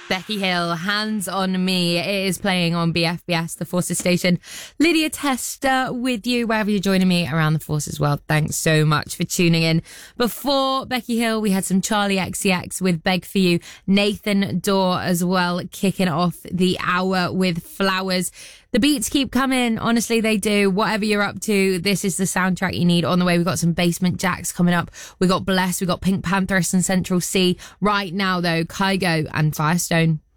Becky Hill, Hands on Me. It is playing on BFBS, the Forces station. Lydia Tester with you, wherever you're joining me around the Forces world. Thanks so much for tuning in. Before Becky Hill, we had some Charlie XCX with Beg For You. Nathan Dorr as well, kicking off the hour with Flowers. The beats keep coming. Honestly, they do. Whatever you're up to, this is the soundtrack you need. On the way, we've got some Basement Jacks coming up. We got Bless, we got Pink Pantheress and Central C. Right now, though, Kygo and Firestone.